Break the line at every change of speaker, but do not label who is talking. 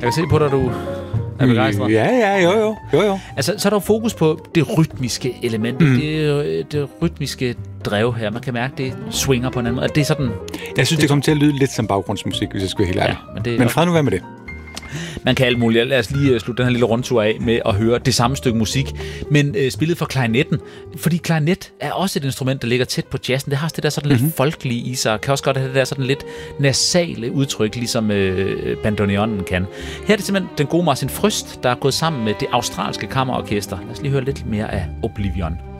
kan se på dig, du er begejstret.
Ja, jo.
Altså, så er der jo fokus på det rytmiske element. Det rytmiske drev her. Man kan mærke, det swinger på en anden måde. Det er sådan...
Jeg synes, det kommer til at lyde lidt som baggrundsmusik, hvis jeg skal være helt ærlig. Ja, men fred nu være med det.
Man kan alt muligt. Lad os lige slutte den her lille rundtur af med at høre det samme stykke musik, men spillet for klarinetten. Fordi klarinet er også et instrument, der ligger tæt på jazzen. Det har også det der sådan lidt folkelige i sig. Kan også godt have det der sådan lidt nasale udtryk, ligesom bandoneonen kan. Her er det simpelthen den gode Martin Frøst, der er gået sammen med det australske kammerorkester. Lad os lige høre lidt mere af Oblivion.